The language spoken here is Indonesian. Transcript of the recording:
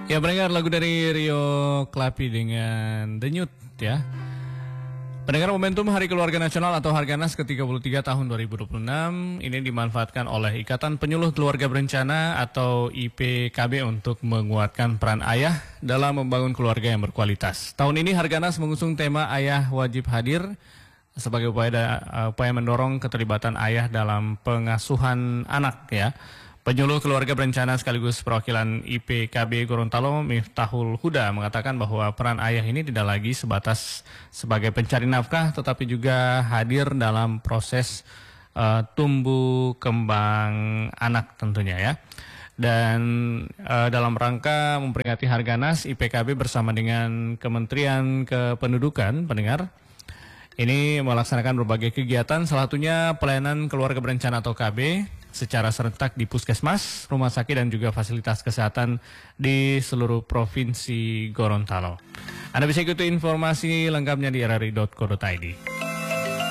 Ya, pendengar, lagu dari Rio Klapi dengan Denyut ya. Pendengar, momentum Hari Keluarga Nasional atau Harganas ke-33 tahun 2026 ini dimanfaatkan oleh Ikatan Penyuluh Keluarga Berencana atau IPKB untuk menguatkan peran ayah dalam membangun keluarga yang berkualitas. Tahun ini Harganas mengusung tema Ayah Wajib Hadir sebagai upaya mendorong keterlibatan ayah dalam pengasuhan anak ya. Penyuluh Keluarga Berencana sekaligus perwakilan IPKB Gorontalo Miftahul Huda mengatakan bahwa peran ayah ini tidak lagi sebatas sebagai pencari nafkah tetapi juga hadir dalam proses tumbuh kembang anak tentunya ya. Dan dalam rangka memperingati Harganas, IPKB bersama dengan Kementerian Kependudukan, pendengar, ini melaksanakan berbagai kegiatan, salah satunya pelayanan keluarga berencana atau KB secara serentak di puskesmas, rumah sakit dan juga fasilitas kesehatan di seluruh provinsi Gorontalo. Anda bisa ikuti informasi lengkapnya di rri.co.id.